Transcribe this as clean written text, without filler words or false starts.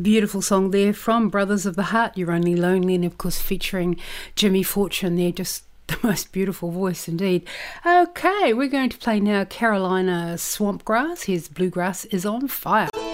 Beautiful song there from Brothers of the Heart, You're Only Lonely, and of course featuring Jimmy Fortune there, just the most beautiful voice indeed. Okay, we're going to play now Carolina Swampgrass. His Bluegrass is on Fire.